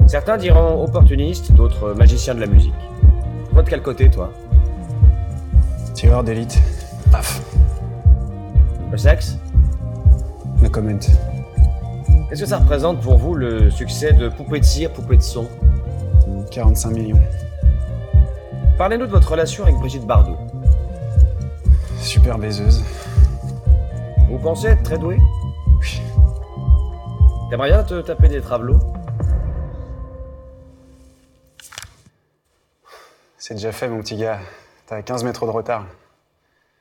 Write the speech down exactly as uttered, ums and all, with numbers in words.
Certains diront opportuniste, d'autres magicien de la musique. Toi de quel côté, toi? Tireur d'élite. Paf. Le sexe? No comment. Qu'est-ce que ça représente pour vous le succès de Poupée de cire, Poupée de son? quarante-cinq millions. Parlez-nous de votre relation avec Brigitte Bardot. Super baiseuse. Vous pensez être très doué? Oui. T'aimerais bien te taper des travelots? C'est déjà fait, mon petit gars. T'as quinze métros de retard.